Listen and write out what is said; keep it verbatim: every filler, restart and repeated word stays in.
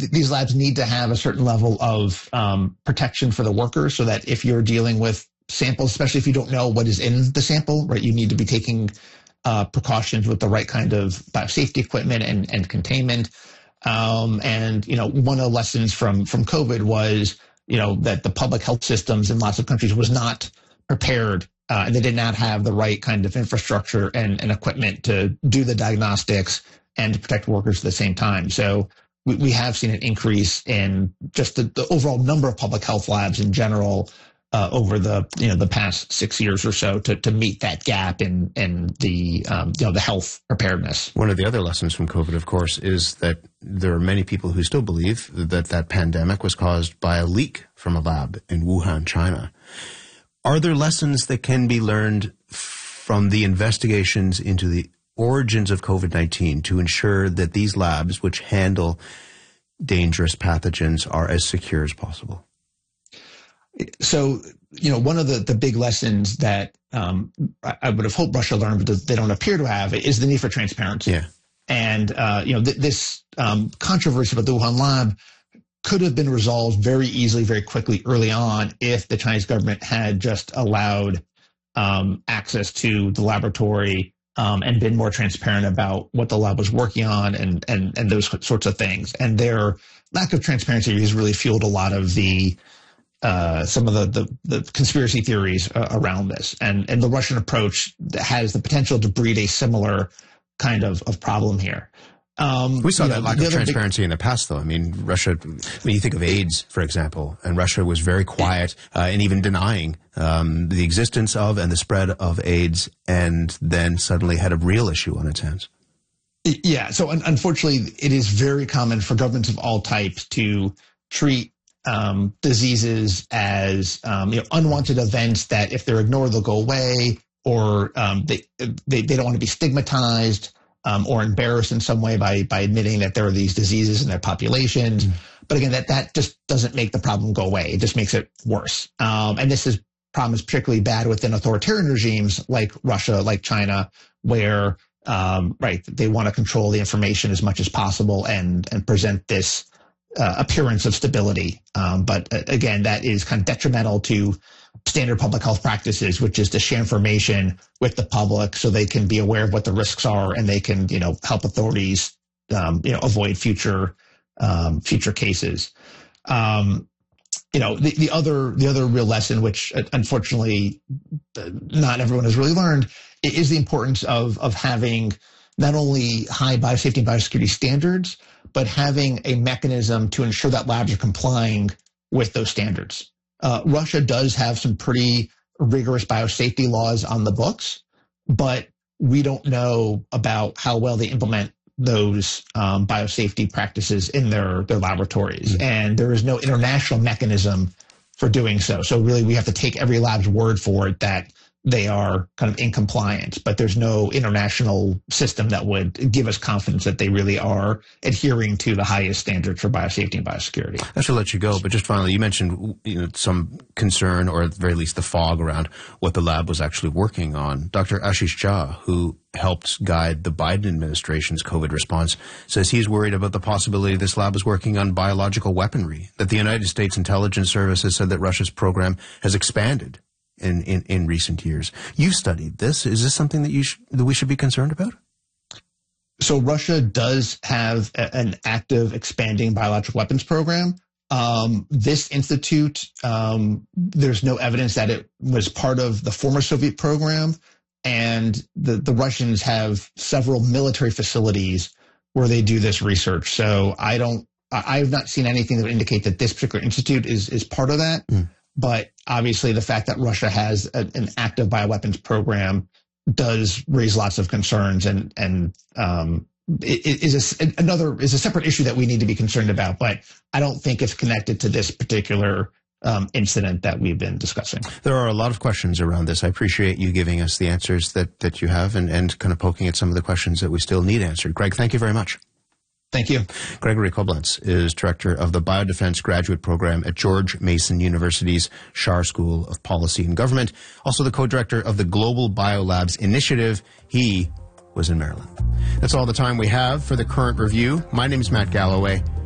th these labs need to have a certain level of um, protection for the workers, so that if you're dealing with samples, especially if you don't know what is in the sample, right, you need to be taking uh, precautions with the right kind of biosafety equipment and, and containment. Um, and, you know, one of the lessons from, from COVID was, you know, that the public health systems in lots of countries was not prepared, uh, and they did not have the right kind of infrastructure and, and equipment to do the diagnostics and to protect workers at the same time. So we, we have seen an increase in just the, the overall number of public health labs in general uh, over the, you know, the past six years or so to, to meet that gap in, in the, um, you know, the health preparedness. One of the other lessons from COVID, of course, is that there are many people who still believe that that pandemic was caused by a leak from a lab in Wuhan, China. Are there lessons that can be learned from the investigations into the origins of COVID nineteen to ensure that these labs, which handle dangerous pathogens, are as secure as possible? So, you know, one of the, the big lessons that um, I, I would have hoped Russia learned, but they don't appear to have, is the need for transparency. Yeah. And, uh, you know, th this um, controversy about the Wuhan lab could have been resolved very easily, very quickly early on if the Chinese government had just allowed um, access to the laboratory um, and been more transparent about what the lab was working on and, and, and those sorts of things. And their lack of transparency has really fueled a lot of the Uh, some of the, the, the conspiracy theories uh, around this. And, and the Russian approach has the potential to breed a similar kind of, of problem here. Um, we saw that know, lack of transparency big... in the past, though. I mean, Russia, when you think of AIDS, for example, and Russia was very quiet uh, and even denying um, the existence of and the spread of AIDS, and then suddenly had a real issue on its hands. Yeah, so un unfortunately, it is very common for governments of all types to treat Um, diseases as um, you know, unwanted events that if they're ignored, they'll go away, or um, they, they they don't want to be stigmatized um, or embarrassed in some way by by admitting that there are these diseases in their populations. Mm. But again, that that just doesn't make the problem go away. It just makes it worse. Um, and this is problem is particularly bad within authoritarian regimes like Russia, like China, where um, right they want to control the information as much as possible and and present this Uh, appearance of stability. Um, but uh, again, that is kind of detrimental to standard public health practices, which is to share information with the public so they can be aware of what the risks are and they can, you know, help authorities, um, you know, avoid future, um, future cases. Um, you know, the, the other, the other real lesson, which uh, unfortunately uh, not everyone has really learned, is the importance of, of having not only high biosafety and biosecurity standards, but having a mechanism to ensure that labs are complying with those standards. Uh, Russia does have some pretty rigorous biosafety laws on the books, but we don't know about how well they implement those um, biosafety practices in their, their laboratories. Mm-hmm. And there is no international mechanism for doing so. So really we have to take every lab's word for it that they are kind of in compliance, but there's no international system that would give us confidence that they really are adhering to the highest standards for biosafety and biosecurity. I should let you go, but just finally, you mentioned you know, some concern, or at the very least the fog around what the lab was actually working on. Doctor Ashish Jha, who helped guide the Biden administration's COVID response, says he's worried about the possibility this lab is working on biological weaponry, that the United States intelligence services said that Russia's program has expanded In, in, in recent years. You've studied this. Is this something that you sh that we should be concerned about? So Russia does have a, an active, expanding biological weapons program. Um, this institute, um, there's no evidence that it was part of the former Soviet program, and the, the Russians have several military facilities where they do this research. So I don't, I have not seen anything that would indicate that this particular institute is is part of that. Mm. But obviously the fact that Russia has a, an active bioweapons program does raise lots of concerns, and, and um, it, it is a, another is a separate issue that we need to be concerned about. But I don't think it's connected to this particular um, incident that we've been discussing. There are a lot of questions around this. I appreciate you giving us the answers that, that you have, and, and kind of poking at some of the questions that we still need answered. Greg, thank you very much. Thank you. Gregory Koblenz is director of the Biodefense Graduate Program at George Mason University's Schar School of Policy and Government, also the co-director of the Global Biolabs Initiative. He was in Maryland. That's all the time we have for the Current Review. My name is Matt Galloway.